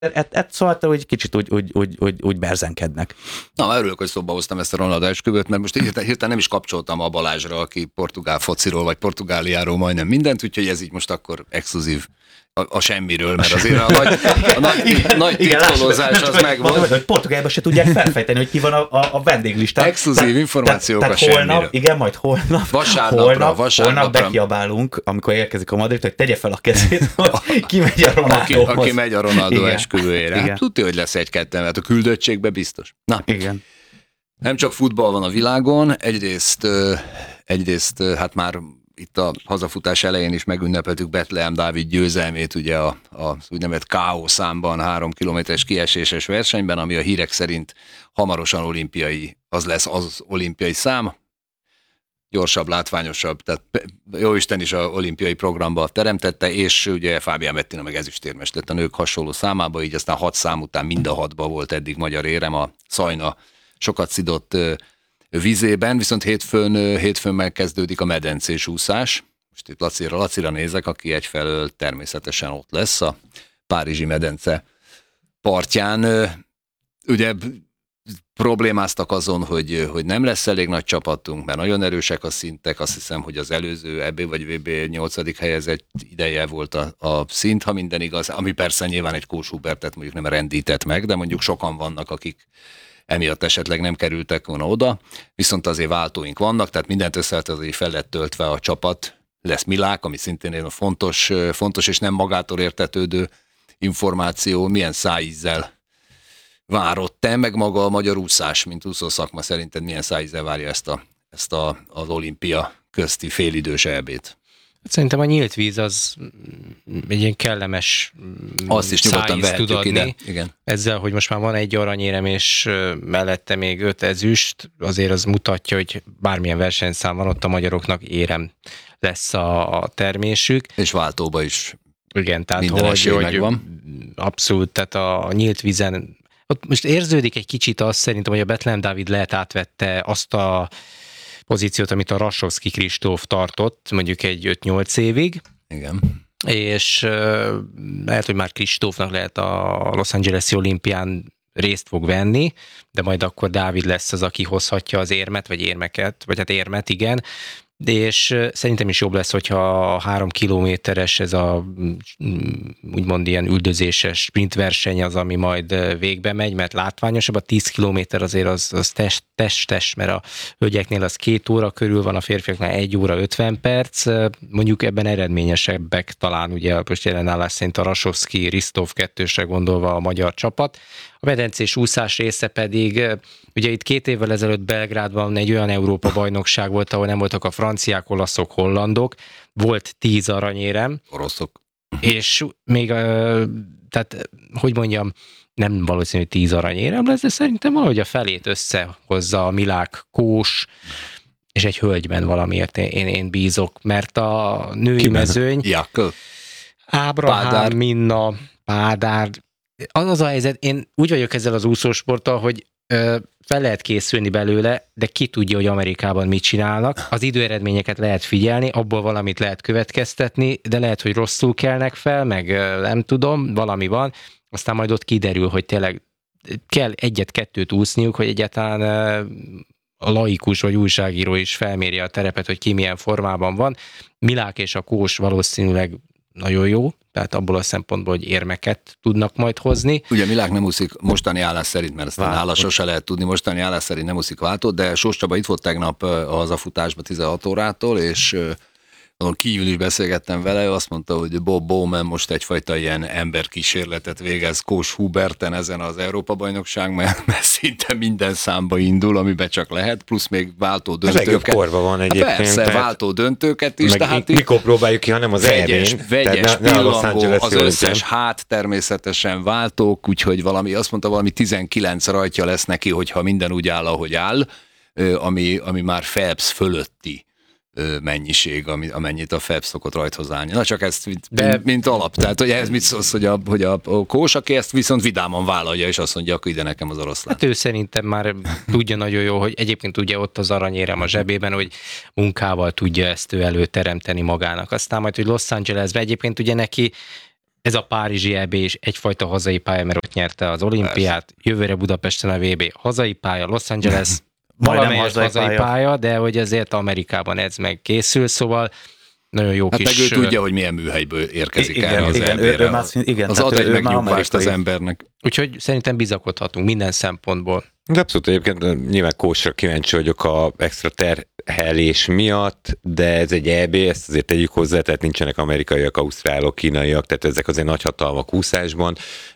Szóval hogy kicsit úgy berzenkednek. Na, örülök, hogy szóba hoztam ezt a Ronaldo esküvőt, mert most hirtelen nem is kapcsoltam a Balázsra, aki portugál fociról vagy Portugáliáról majdnem mindent, úgyhogy ez így most akkor exkluzív a semmiről, mert azért a nagy titkolózás az megvan. Hogy Portugálban se tudják felfejteni, hogy ki van a vendéglistán. Exkluzív információk a semmiről. Igen, majd holnap vasárnapra bekiabálunk, amikor érkezik a Madrid, hogy tegye fel a kezét, hogy ki megy a Ronaldohoz. Aki megy a Ronaldo esküvőjére. Hát, tudja, hogy lesz egy-ketten, mert a küldöttségbe biztos. Na, igen. Nem csak futball van a világon, egyrészt hát már itt a hazafutás elején is megünnepeltük Betlehem Dávid győzelmét ugye az úgynevezett KO számban 3 kilométeres kieséses versenyben, ami a hírek szerint hamarosan az lesz az olimpiai szám, gyorsabb, látványosabb, tehát jóisten is az olimpiai programba teremtette, és ugye Fábián Bettina meg ezüstérmes lett a nők hasonló számába, így aztán 6 szám után mind a 6-ba volt eddig magyar érem, a Szajna sokat szidott vízében, viszont hétfőn megkezdődik a medencés úszás. Most itt Lacira nézek, aki egyfelől természetesen ott lesz a Párizsi medence partján. Ugye problémáztak azon, hogy nem lesz elég nagy csapatunk, mert nagyon erősek a szintek. Azt hiszem, hogy az előző EB vagy VB 8. helyezett ideje volt a szint, ha minden igaz, ami persze nyilván egy Kós Hubertet mondjuk nem rendített meg, de mondjuk sokan vannak, akik emiatt esetleg nem kerültek volna oda, viszont azért váltóink vannak, tehát mindent összeállt azért fel lett töltve a csapat. Lesz Milák, ami szintén egy fontos és nem magától értetődő információ, milyen szájízzel várod te, meg maga a magyar úszás, mint úszószakma szerinted milyen szájízzel várja ezt az olimpia közti félidős EB-t? Szerintem a nyílt víz az egy ilyen kellemes azt is nyugodtan tud adni. Ide. Igen. Ezzel, hogy most már van egy aranyérem, és mellette még 5 ezüst, azért az mutatja, hogy bármilyen versenyszám van, ott a magyaroknak érem lesz a termésük. És váltóba is. Igen, tehát hogy megvan. Abszolút, tehát a nyílt vízen, ott most érződik egy kicsit azt szerintem, hogy a Betlehem Dávid lehet átvette azt a pozíciót, amit a Rasovszky Kristóf tartott, mondjuk egy 5-8 évig. Igen. És lehet, hogy már Kristófnak lehet a Los Angeles-i olimpián részt fog venni, de majd akkor Dávid lesz az, aki hozhatja az érmet, vagy érmeket, vagy hát érmet, igen. És szerintem is jobb lesz, hogyha a 3 kilométeres ez a úgymond ilyen üldözéses sprintverseny az, ami majd végbe megy, mert látványosabb. A 10 kilométer azért az test, mert a hölgyeknél az 2 óra körül van, a férfiaknál 1 óra 50 perc. Mondjuk ebben eredményesebbek talán ugye most jelenállás szerint a Rasovszky, Ristóf kettősre gondolva a magyar csapat. A medencés úszás része pedig, ugye itt 2 évvel ezelőtt Belgrádban egy olyan Európa-bajnokság volt, ahol nem voltak a franciák, olaszok, hollandok, volt 10 aranyérem. Oroszok. És még, tehát, hogy mondjam, nem valószínű, hogy 10 aranyérem lesz, de szerintem valahogy a felét összehozza a Milák, Kós, és egy hölgyben valamiért én bízok, mert a női mezőny, Jakl, Ábrahám, Minna, Pádár, az a helyzet, én úgy vagyok ezzel az úszósporttal, hogy fel lehet készülni belőle, de ki tudja, hogy Amerikában mit csinálnak. Az időeredményeket lehet figyelni, abból valamit lehet következtetni, de lehet, hogy rosszul kelnek fel, meg nem tudom, valami van, aztán majd ott kiderül, hogy tényleg kell 1-2 úszniuk, hogy egyáltalán a laikus vagy újságíró is felmérje a terepet, hogy ki milyen formában van. Milák és a Kós valószínűleg nagyon jó, tehát abból a szempontból, hogy érmeket tudnak majd hozni. Ugye Milák nem úszik mostani állás szerint, mert ezt nála sose lehet tudni, mostani állás szerint nem úszik váltót, de Sós Csaba itt volt tegnap a hazafutásba 16 órától, és kívül is beszélgettem vele, ő azt mondta, hogy Bob Bowman most egyfajta ilyen emberkísérletet végez Kós Huberten ezen az Európa-bajnokság, mert szinte minden számba indul, amiben csak lehet, plusz még váltó döntőket. Ez legjobb korban van egyébként. Persze, váltó döntőket is. Tehát mikor próbáljuk ki, hanem az vegyes pillangó, az összes természetesen váltók, úgyhogy azt mondta, valami 19 rajtja lesz neki, hogyha minden úgy áll, ahogy áll, ami már Phelps fölötti mennyiség, amennyit a Phelps szokott rajthoz állni. Na csak ezt mint alap. Tehát, hogy ehhez mit szólsz, hogy a Kós, aki ezt viszont vidáman vállalja, és azt mondja, akkor ide nekem az oroszlán. Hát ő szerintem már tudja nagyon jó, hogy egyébként ugye ott az aranyérem a zsebében, hogy munkával tudja ezt ő előteremteni magának. Aztán majd, hogy Los Angelesben egyébként ugye neki ez a párizsi EB is egyfajta hazai pálya, mert ott nyerte az olimpiát, jövőre Budapesten a VB hazai pálya, Los Angeles valamelyest hazai pálya, de hogy azért Amerikában ez meg készül, szóval nagyon jó kis... meg ő tudja, hogy milyen műhelyből érkezik el az EB-re. Az ad egy megnyugvást az embernek. Úgyhogy szerintem bizakodhatunk minden szempontból. De abszolút egyébként nyilván Kósra kíváncsi vagyok a extra terhelés miatt, de ez egy EB, ezt azért tegyük hozzá, tehát nincsenek amerikaiak, ausztrálok, kínaiak, tehát ezek azért nagyhatalmak úszásban.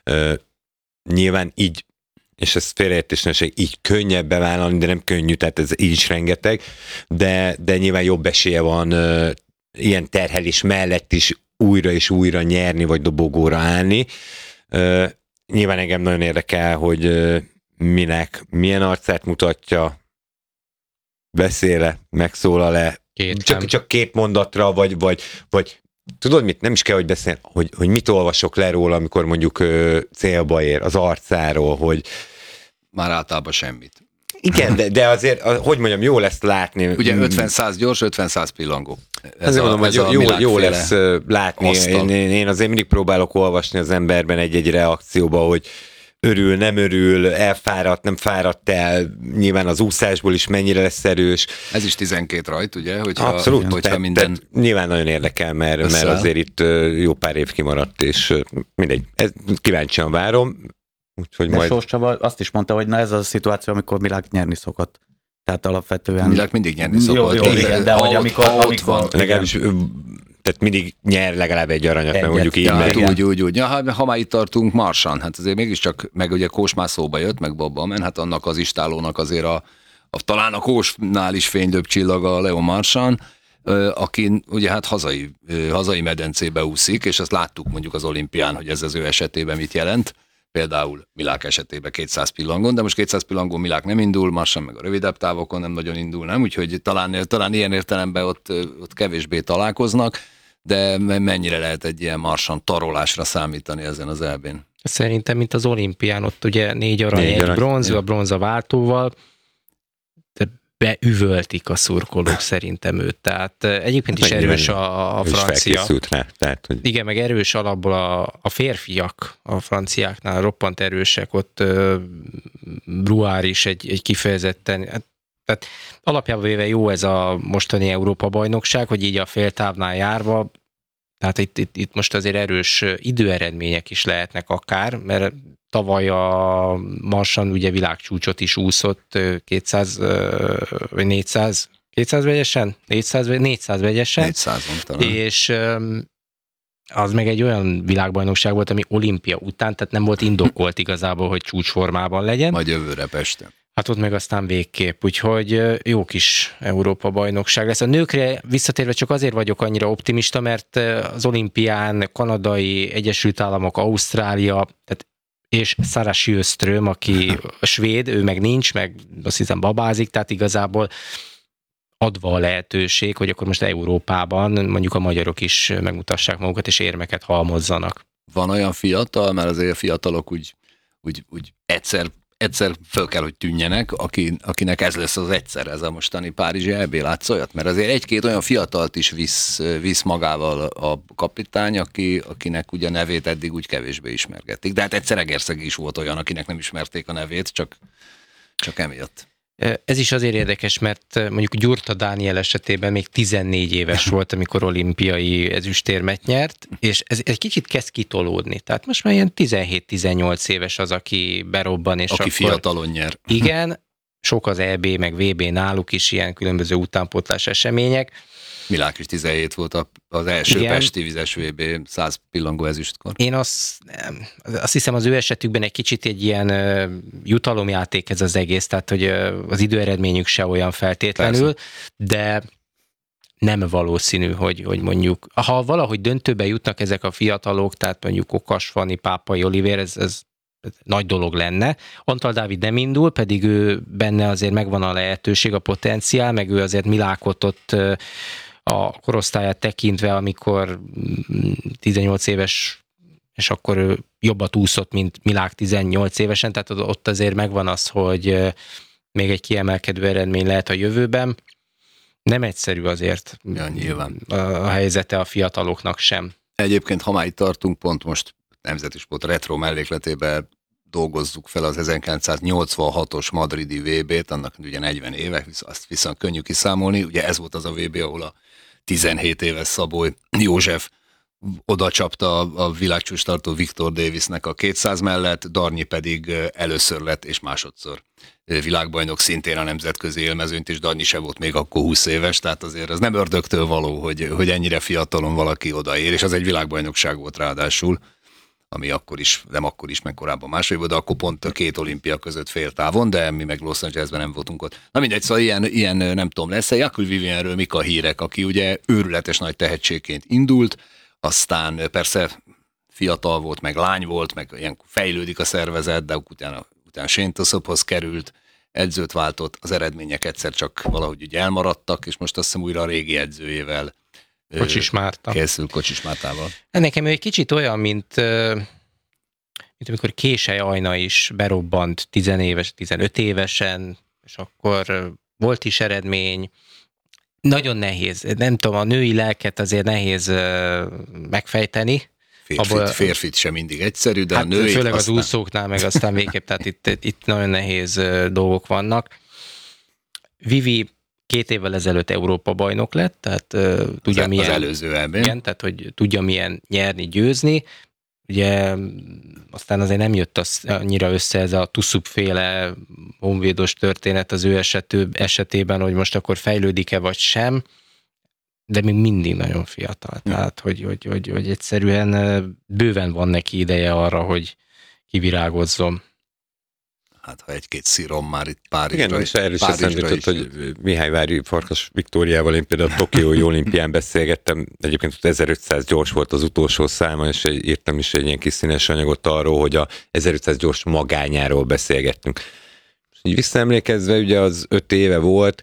Nyilván így, és ez félreértésnek így könnyebb bevállalni, de nem könnyű, tehát ez így is rengeteg, de nyilván jobb esélye van ilyen terhelés mellett is újra és újra nyerni, vagy dobogóra állni. Nyilván engem nagyon érdekel, hogy milyen arcát mutatja, beszél-e, megszólal-e, csak két mondatra, vagy tudod mit, nem is kell, hogy beszéljen, hogy mit olvasok le róla, amikor mondjuk célba ér, az arcáról, hogy... Már általában semmit. Igen, de azért, hogy mondjam, jó lesz látni. Ugye 50-100 gyors, 50-100 pillangó. Mondom, hogy jó lesz látni. Én azért mindig próbálok olvasni az emberben egy-egy reakcióba, hogy örül, nem örül, elfáradt, nem fáradt el, nyilván az úszásból is mennyire lesz erős. Ez is 12 rajt, ugye? Abszolút, hogyha minden... nyilván nagyon érdekel, mert azért itt jó pár év kimaradt, és mindegy, kíváncsian várom. Úgyhogy de majd... Sós Csaba azt is mondta, hogy na ez az a szituáció, amikor Milák nyerni szokott. Tehát alapvetően... Milák mindig nyerni szokott. Jó, igen, de hogy amikor legalábbis, tehát mindig nyer legalább egy aranyat, mert mondjuk így. Ja, úgy. Ja, ha már itt tartunk, Marsan, hát azért mégiscsak, meg ugye Kós már szóba jött, meg Bob Bowman, hát annak az istálónak azért talán a Kósnál is fénylőbb csillaga a Leo Marsan, aki ugye hát hazai medencébe úszik, és azt láttuk mondjuk az olimpián, hogy ez az ő esetében mit jelent. Például Milák esetében 200 pillangon, de most 200 pillangon Milák nem indul, Marsan meg a rövidebb távokon nem nagyon indul, nem? Úgyhogy talán ilyen értelemben ott kevésbé találkoznak, de mennyire lehet egy ilyen Marsan tarolásra számítani ezen az EB-n? Szerintem, mint az olimpián, ott ugye 4 arany, egy bronz, a bronz a váltóval, beüvöltik a szurkolók szerintem őt. Tehát egyébként is erős a francia. Rá, tehát, hogy... Igen, meg erős alapból a férfiak a franciáknál roppant erősek, ott Bruár is egy kifejezetten, tehát alapjában véve jó ez a mostani Európa-bajnokság, hogy így a féltávnál járva, tehát itt most azért erős időeredmények is lehetnek akár, mert tavaly a Marsan ugye világcsúcsot is úszott 200 vagy 400 vegyesen? 400 vegyesen. 400-on talán. És az meg egy olyan világbajnokság volt, ami olimpia után, tehát nem volt indokolt igazából, hogy csúcsformában legyen. Majd jövőre Pesten. Hát ott meg aztán végképp, úgyhogy jó kis Európa-bajnokság lesz. A nőkre visszatérve csak azért vagyok annyira optimista, mert az olimpián kanadai, Egyesült Államok, Ausztrália, tehát és Sarah Sjöström, aki a svéd, ő meg nincs, meg azt hiszem babázik, tehát igazából adva a lehetőség, hogy akkor most Európában mondjuk a magyarok is megmutassák magukat, és érmeket halmozzanak. Van olyan fiatal, mert azért a fiatalok úgy egyszer föl kell, hogy tűnjenek, akinek ez lesz az egyszer, ez a mostani párizsi EB, látsz olyat? Mert azért egy-két olyan fiatalt is visz magával a kapitány, akinek ugye nevét eddig úgy kevésbé ismergették. De hát egyszer Egerszeg is volt olyan, akinek nem ismerték a nevét, csak emiatt. Ez is azért érdekes, mert mondjuk Gyurta Dániel esetében még 14 éves volt, amikor olimpiai ezüstérmet nyert, és ez egy kicsit kezd kitolódni. Tehát most már ilyen 17-18 éves az, aki berobban, és aki akkor... fiatalon nyer. Igen, sok az EB, meg VB náluk is ilyen különböző utánpótlás események. Milák is 17 volt az első igen. Pesti vizes VB 100 pillangó ezüstkor. Én azt hiszem az ő esetükben egy kicsit egy ilyen jutalomjáték ez az egész, tehát hogy az időeredményük se olyan feltétlenül, persze. De nem valószínű, hogy mondjuk, ha valahogy döntőbe jutnak ezek a fiatalok, tehát mondjuk Okas Fanni, Pápai Olivér, ez nagy dolog lenne. Antal Dávid nem indul, pedig ő benne azért megvan a lehetőség, a potenciál, meg ő azért Milákot ott a korosztályát tekintve, amikor 18 éves, és akkor ő jobbat úszott, mint Milák 18 évesen, tehát ott azért megvan az, hogy még egy kiemelkedő eredmény lehet a jövőben. Nem egyszerű azért ja, nyilván. A helyzete a fiataloknak sem. Egyébként, ha már itt tartunk, pont most Nemzeti Sport retro mellékletében dolgozzuk fel az 1986-os madridi VB-t, annak ugye 40 éve, azt viszont könnyű kiszámolni. Ugye ez volt az a VB, ahol a 17 éves Szabó József oda csapta a világcsúcs tartó Victor Davisnek a 200 mellett, Darnyi pedig először lett és másodszor világbajnok, szintén a nemzetközi élmezőnyt, és Darnyi se volt még akkor 20 éves, tehát azért az nem ördögtől való, hogy ennyire fiatalon valaki odaér, és az egy világbajnokság volt ráadásul, ami akkor is, nem akkor is, meg korábban máshogy volt, de akkor pont a két olimpia között fél távon, de mi meg Los Angelesben nem voltunk ott. Na mindegy, szóval ilyen nem tudom, lesz. Jakub Vivienről mik a hírek, aki ugye őrületes nagy tehetségként indult, aztán persze fiatal volt, meg lány volt, meg ilyen fejlődik a szervezet, de utána Shane Tossophoz került, edzőt váltott, az eredmények egyszer csak valahogy ugye elmaradtak, és most azt hiszem újra a régi edzőjével Kocsis Márta. Készül Kocsis Mártával. Nekem ő egy kicsit olyan, mint amikor Késely Ajna is berobbant 15 évesen, és akkor volt is eredmény. Nagyon nehéz. Nem tudom, a női lelket azért nehéz megfejteni. Férfit sem mindig egyszerű, de hát a női... Főleg aztán... az úszóknál, meg aztán végképp, tehát itt nagyon nehéz dolgok vannak. Vivi 2 évvel ezelőtt Európa bajnok lett, tehát tudja milyen... Az előző elben. Igen, tehát hogy tudja milyen nyerni, győzni. Ugye aztán azért nem jött annyira össze ez a Tuszup-féle honvédos történet az ő esetében, hogy most akkor fejlődik-e vagy sem, de még mindig nagyon fiatal. Tehát, hogy egyszerűen bőven van neki ideje arra, hogy kivirágozzon. Hát, ha egy-két szírom már itt Párizsra. Igen, és erről is eszembe jutott, hogy Mihályvári Farkas Viktóriával én például a Tokiói olimpián beszélgettem, egyébként 1500 gyors volt az utolsó száma, és írtam is egy ilyen kis színes anyagot arról, hogy a 1500 gyors magányáról beszélgettünk. Így visszaemlékezve, ugye az 5 éve volt,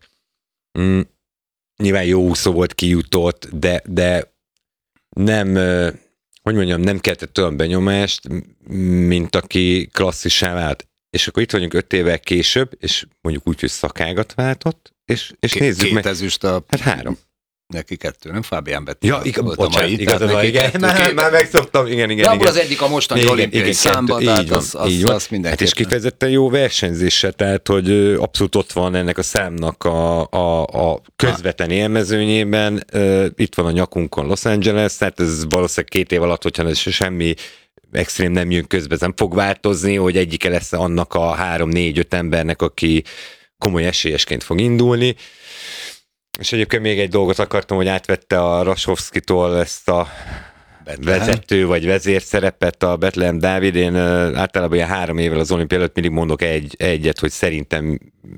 nyilván jó úszó volt, kijutott, de nem, hogy mondjam, nem keltett olyan benyomást, mint aki klasszissá vált. És akkor itt vagyunk 5 évvel később, és mondjuk úgy, hogy szakágat váltott, és nézzük meg. 2 ezüst Hát 3. Neki 2, nem? Fábián Betty. Ja, igazad, igen, már megszoktam, igen. De abból az egyik a mostani olimpiai számba, tehát az mindenképpen. Hát és kifejezetten jó versenyzése, tehát hogy abszolút ott van ennek a számnak a közvetlen élmezőnyében, itt van a nyakunkon Los Angeles, tehát ez valószínűleg 2 év alatt, hogyha semmi extrém nem jön közben, ez nem fog változni, hogy egyike lesz annak a 3-4-5 embernek, aki komoly esélyesként fog indulni. És egyébként még egy dolgot akartam, hogy átvette a Rashovszkitól ezt a vezető vagy vezér szerepet a Bethlehem Dávid. Én általában ilyen 3 évvel az olimpia előtt mindig mondok egyet, hogy szerintem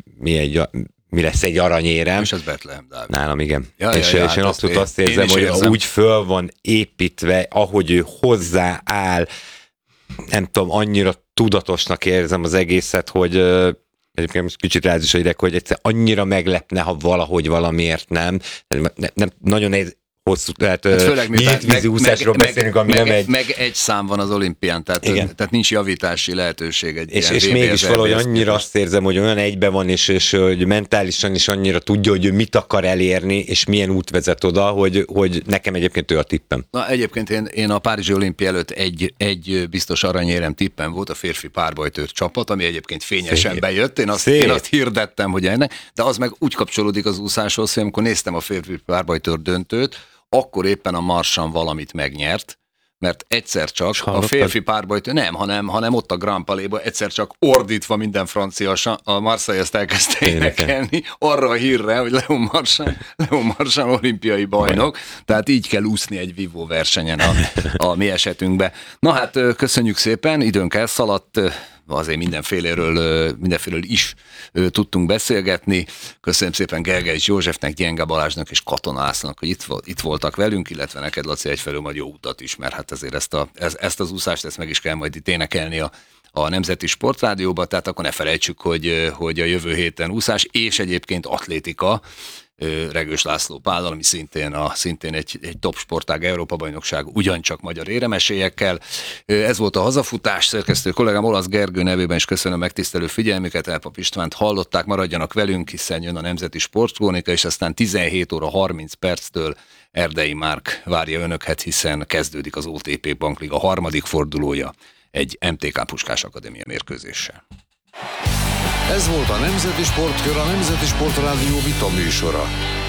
mi lesz egy aranyérem. És az Bethlehem Dávid. Nálam igen. És én abszolút azt érzem, hogy úgy föl van építve, ahogy ő hozzááll, nem tudom, annyira tudatosnak érzem az egészet, hogy egyébként most kicsit ráz is a ideg, hogy egyszer annyira meglepne, ha valahogy valamiért nem nagyon nehéz hosszú, tehát nyílt vízi úszásról beszélünk, ami nem egy... Meg egy szám van az olimpián, tehát nincs javítási lehetőség egy és mégis valahogy annyira azt érzem, hogy olyan egybe van, és hogy mentálisan is annyira tudja, hogy ő mit akar elérni, és milyen út vezet oda, hogy nekem egyébként ő a tippem. Na egyébként én a Párizsi olimpia előtt egy biztos aranyérem tippem volt, a férfi párbajtőr csapat, ami egyébként fényesen bejött. Én azt hirdettem, hogy ennek, de az meg úgy kapcsolódik az úszáshoz, hogy amikor néztem a férfi párbajtőr döntőt, akkor éppen a Marsan valamit megnyert, mert egyszer csak a férfi párbajtő, nem, hanem ott a Grand Palais-ban egyszer csak ordítva minden francia, a Marseille-ezt elkezdte énekelni arra a hírre, hogy Leon Marchand olimpiai bajnok, tehát így kell úszni egy vívó versenyen a mi esetünkben. Na hát köszönjük szépen, időnk elszaladt, azért mindenféleről is tudtunk beszélgetni. Köszönöm szépen Gergely Józsefnek, Gyenge Balázsnak és Katona Lászlónak, hogy itt voltak velünk, illetve neked, Laci, egyfelől majd jó utat is, mert hát azért ezt az úszást meg is kell majd itt énekelni a Nemzeti Sportrádióba, tehát akkor ne felejtsük, hogy a jövő héten úszás, és egyébként atlétika, Regős László Pállal, ami szintén egy top sportág, Európa-bajnokság, ugyancsak magyar éremesélyekkel. Ez volt a hazafutás, szerkesztő kollégám Olasz Gergő nevében is köszönöm megtisztelő figyelmüket, Elpap Istvánt hallották, maradjanak velünk, hiszen jön a Nemzeti Sportkrónika, és aztán 17 óra 30 perctől Erdei Márk várja önöket, hiszen kezdődik az OTP Bankliga harmadik fordulója egy MTK Puskás Akadémia mérkőzéssel. Ez volt a Nemzeti Sportkör, a Nemzeti Sportrádió vita műsora.